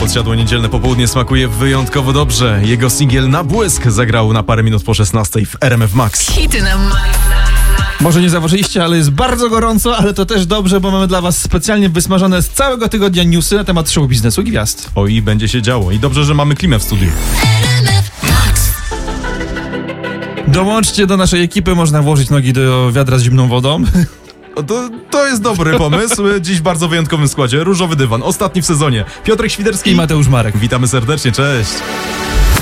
rozsiadło niedzielne popołudnie smakuje wyjątkowo dobrze. Jego singiel Na błysk zagrał na parę minut po 16 w RMF Max. Hity na Maxa. Może nie zauważyliście, ale jest bardzo gorąco, ale to też dobrze, bo mamy dla was specjalnie wysmażone z całego tygodnia newsy na temat show biznesu i gwiazd. O, i będzie się działo. I dobrze, że mamy klimę w studiu. Dołączcie do naszej ekipy, można włożyć nogi do wiadra z zimną wodą. To jest dobry pomysł. Dziś w bardzo wyjątkowym składzie. Różowy dywan, ostatni w sezonie. Piotrek Świderski I Mateusz Marek. Witamy serdecznie, cześć.